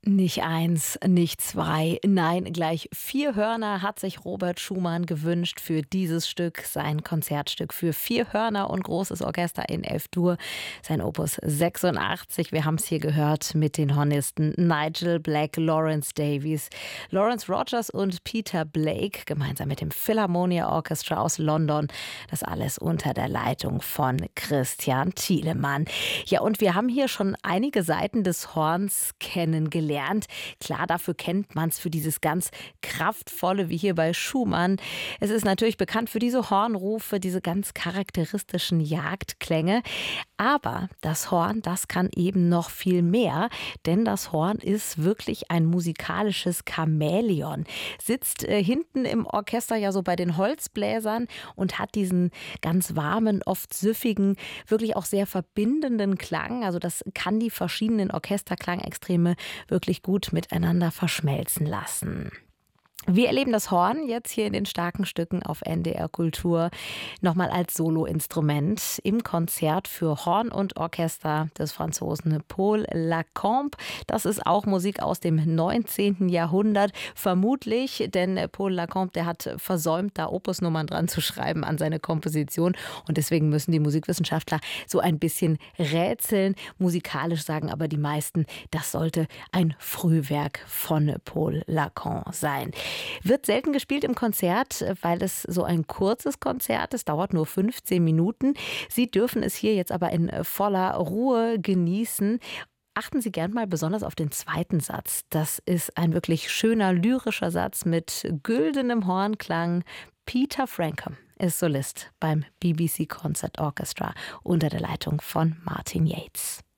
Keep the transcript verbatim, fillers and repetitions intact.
Nicht eins, nicht zwei, nein, gleich vier Hörner hat sich Robert Schumann gewünscht für dieses Stück, sein Konzertstück für vier Hörner und großes Orchester in F-Dur, sein Opus sechsundachtzig. Wir haben es hier gehört mit den Hornisten Nigel Black, Lawrence Davies, Lawrence Rogers und Peter Blake, gemeinsam mit dem Philharmonia Orchestra aus London. Das alles unter der Leitung von Christian Thielemann. Ja, und wir haben hier schon einige Seiten des Horns kennengelernt. Klar, dafür kennt man es, für dieses ganz kraftvolle, wie hier bei Schumann. Es ist natürlich bekannt für diese Hornrufe, diese ganz charakteristischen Jagdklänge. Aber das Horn, das kann eben noch viel mehr, denn das Horn ist wirklich ein musikalisches Chamäleon. Sitzt äh, hinten im Orchester ja so bei den Holzbläsern und hat diesen ganz warmen, oft süffigen, wirklich auch sehr verbindenden Klang. Also das kann die verschiedenen Orchesterklangextreme wirklich gut miteinander verschmelzen lassen. Wir erleben das Horn jetzt hier in den starken Stücken auf N D R Kultur nochmal als Soloinstrument im Konzert für Horn und Orchester des Franzosen Paul Lacombe. Das ist auch Musik aus dem neunzehnten Jahrhundert, vermutlich, denn Paul Lacombe, der hat versäumt, da Opusnummern dran zu schreiben an seine Komposition und deswegen müssen die Musikwissenschaftler so ein bisschen rätseln. Musikalisch sagen aber die meisten, das sollte ein Frühwerk von Paul Lacombe sein. Wird selten gespielt im Konzert, weil es so ein kurzes Konzert ist, dauert nur fünfzehn Minuten. Sie dürfen es hier jetzt aber in voller Ruhe genießen. Achten Sie gern mal besonders auf den zweiten Satz. Das ist ein wirklich schöner lyrischer Satz mit güldenem Hornklang. Peter Frampton ist Solist beim B B C Concert Orchestra unter der Leitung von Martin Yates.